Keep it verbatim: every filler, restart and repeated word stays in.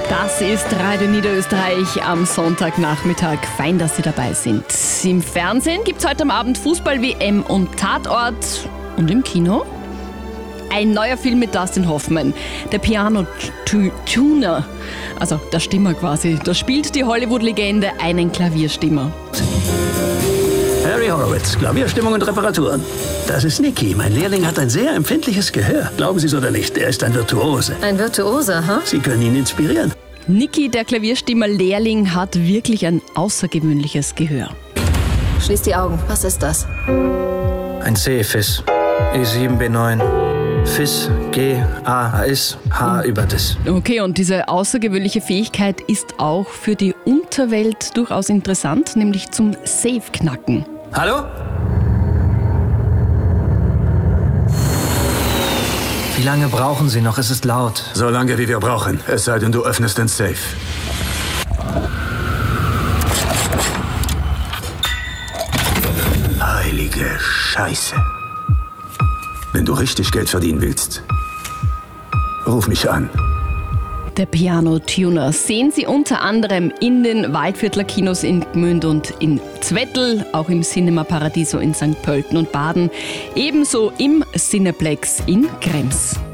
Das ist Radio Niederösterreich am Sonntagnachmittag. Fein, dass Sie dabei sind. Im Fernsehen gibt es heute am Abend Fußball-W M und Tatort. Und im Kino? Ein neuer Film mit Dustin Hoffman. Der Piano-Tuner, also der Stimmer quasi. Da spielt die Hollywood-Legende einen Klavierstimmer. Harry Horowitz, Klavierstimmung und Reparaturen. Das ist Nicky. Mein Lehrling hat ein sehr empfindliches Gehör. Glauben Sie es oder nicht, er ist ein Virtuose. Ein Virtuose, ha? Huh? Sie können ihn inspirieren. Nicky, der Klavierstimmer-Lehrling, hat wirklich ein außergewöhnliches Gehör. Schließ die Augen. Was ist das? Ein C-Fis. E sieben B neun. Fis, G, A, S, H über das. Okay, und diese außergewöhnliche Fähigkeit ist auch für die Unterwelt durchaus interessant, nämlich zum Safe-Knacken. Hallo? Wie lange brauchen Sie noch? Es ist laut. So lange, wie wir brauchen. Es sei denn, du öffnest den Safe. Heilige Scheiße. Wenn du richtig Geld verdienen willst, ruf mich an. Der Piano-Tuner sehen Sie unter anderem in den Waldviertler Kinos in Gmünd und in Zwettl, auch im Cinema Paradiso in Sankt Pölten und Baden, ebenso im Cineplex in Krems.